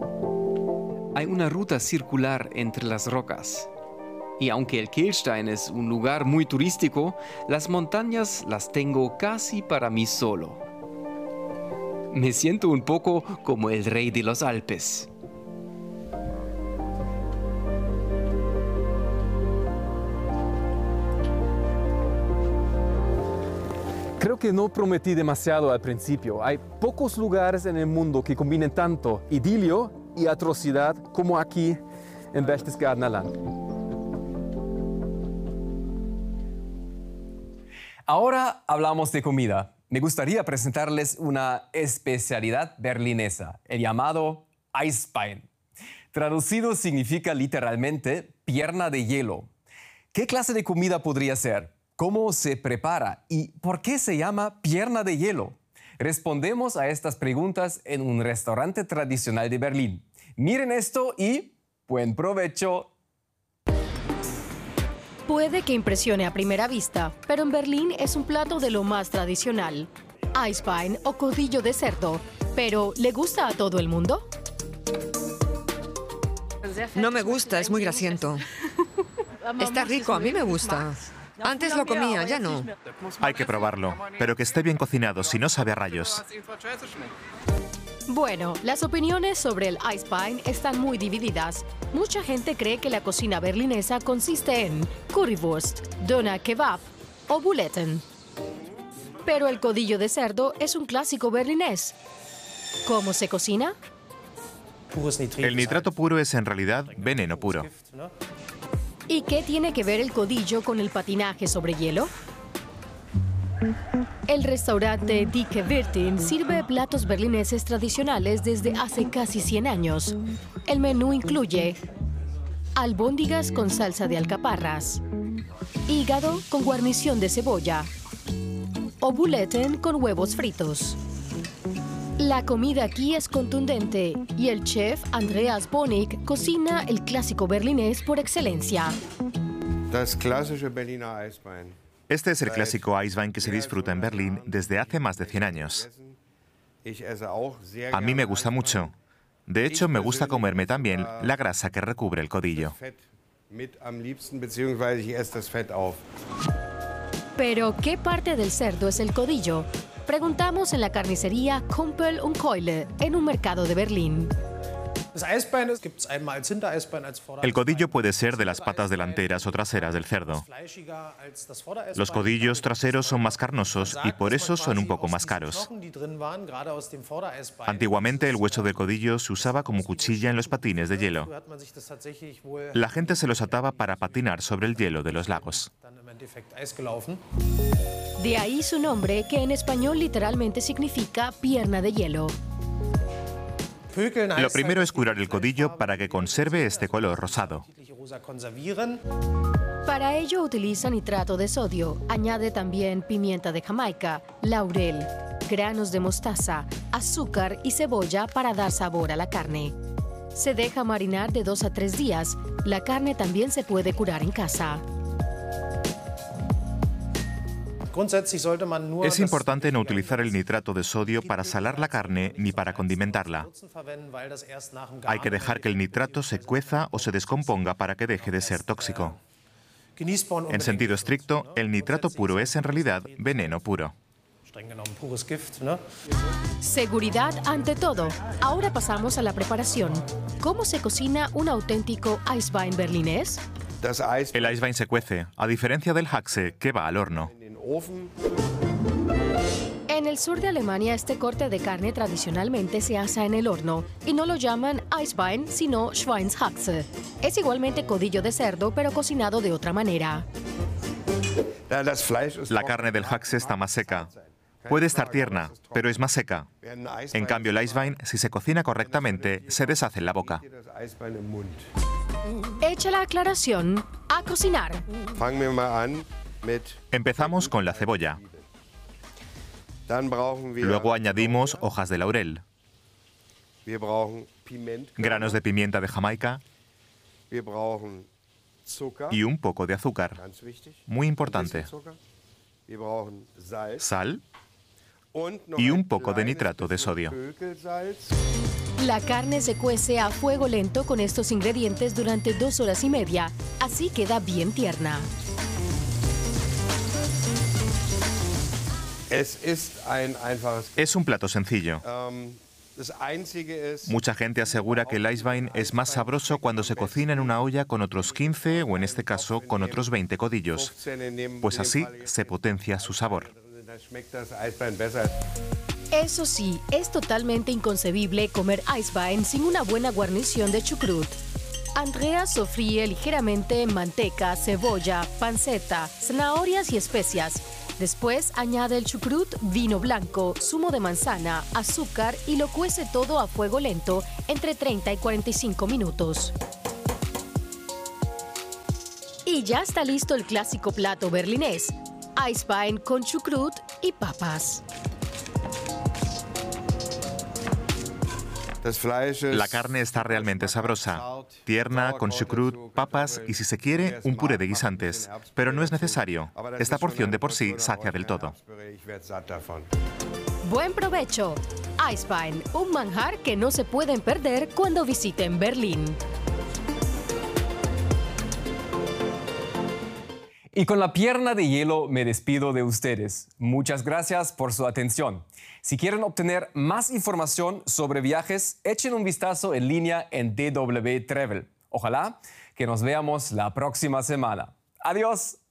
Hay una ruta circular entre las rocas. Y aunque el Kehlstein es un lugar muy turístico, las montañas las tengo casi para mí solo. Me siento un poco como el rey de los Alpes. Creo que no prometí demasiado al principio. Hay pocos lugares en el mundo que combinen tanto idilio y atrocidad como aquí en Berchtesgadener Land. Ahora hablamos de comida. Me gustaría presentarles una especialidad berlinesa, el llamado Eisbein. Traducido significa literalmente pierna de hielo. ¿Qué clase de comida podría ser? ¿Cómo se prepara? ¿Y por qué se llama pierna de hielo? Respondemos a estas preguntas en un restaurante tradicional de Berlín. Miren esto y buen provecho. Puede que impresione a primera vista, pero en Berlín es un plato de lo más tradicional. Eisbein o codillo de cerdo. Pero, ¿le gusta a todo el mundo? No me gusta, es muy grasiento. Está rico, a mí me gusta. Antes lo comía, ya no. Hay que probarlo, pero que esté bien cocinado, si no sabe a rayos. Bueno, las opiniones sobre el Eisbein están muy divididas. Mucha gente cree que la cocina berlinesa consiste en currywurst, Döner Kebab o Buletten. Pero el codillo de cerdo es un clásico berlinés. ¿Cómo se cocina? El nitrato puro es en realidad veneno puro. ¿Y qué tiene que ver el codillo con el patinaje sobre hielo? El restaurante Dicke Wirtin sirve platos berlineses tradicionales desde hace casi 100 años. El menú incluye albóndigas con salsa de alcaparras, hígado con guarnición de cebolla o buletten con huevos fritos. La comida aquí es contundente y el chef Andreas Bonig cocina el clásico berlinés por excelencia. Este es el clásico Eisbein que se disfruta en Berlín desde hace más de 100 años. A mí me gusta mucho. De hecho, me gusta comerme también la grasa que recubre el codillo. Pero, ¿qué parte del cerdo es el codillo? Preguntamos en la carnicería Kumpel und Keule, en un mercado de Berlín. El codillo puede ser de las patas delanteras o traseras del cerdo. Los codillos traseros son más carnosos y por eso son un poco más caros. Antiguamente el hueso del codillo se usaba como cuchilla en los patines de hielo. La gente se los ataba para patinar sobre el hielo de los lagos. De ahí su nombre, que en español literalmente significa pierna de hielo. Lo primero es curar el codillo para que conserve este color rosado. Para ello utiliza nitrato de sodio. Añade también pimienta de Jamaica, laurel, granos de mostaza, azúcar y cebolla para dar sabor a la carne. Se deja marinar de 2 a 3 días. La carne también se puede curar en casa. Es importante no utilizar el nitrato de sodio para salar la carne ni para condimentarla. Hay que dejar que el nitrato se cueza o se descomponga para que deje de ser tóxico. En sentido estricto, el nitrato puro es en realidad veneno puro. Seguridad ante todo. Ahora pasamos a la preparación. ¿Cómo se cocina un auténtico Eisbein berlinés? El Eisbein se cuece, a diferencia del Haxe, que va al horno. En el sur de Alemania, este corte de carne tradicionalmente se asa en el horno y no lo llaman Eisbein, sino Schweinshaxe. Es igualmente codillo de cerdo, pero cocinado de otra manera. La carne del Haxe está más seca. Puede estar tierna, pero es más seca. En cambio, el Eisbein, si se cocina correctamente, se deshace en la boca. Hecha la aclaración, a cocinar. Empezamos con la cebolla. Luego añadimos hojas de laurel, granos de pimienta de Jamaica y un poco de azúcar. Muy importante. Sal y un poco de nitrato de sodio. La carne se cuece a fuego lento con estos ingredientes durante 2 horas y media, así queda bien tierna. Es un plato sencillo. Mucha gente asegura que el Eisbein es más sabroso cuando se cocina en una olla con otros 15 o en este caso con otros 20 codillos, pues así se potencia su sabor. Eso sí, es totalmente inconcebible comer Eisbein sin una buena guarnición de chucrut. Andrea sofríe ligeramente manteca, cebolla, panceta, zanahorias y especias. Después añade el chucrut, vino blanco, zumo de manzana, azúcar y lo cuece todo a fuego lento entre 30 y 45 minutos. Y ya está listo el clásico plato berlinés, Eisbein con chucrut y papas. La carne está realmente sabrosa, tierna, con chucrut, papas y, si se quiere, un puré de guisantes. Pero no es necesario. Esta porción de por sí sacia del todo. Buen provecho. Eisbein, un manjar que no se pueden perder cuando visiten Berlín. Y con la pierna de hielo me despido de ustedes. Muchas gracias por su atención. Si quieren obtener más información sobre viajes, echen un vistazo en línea en DW Travel. Ojalá que nos veamos la próxima semana. Adiós.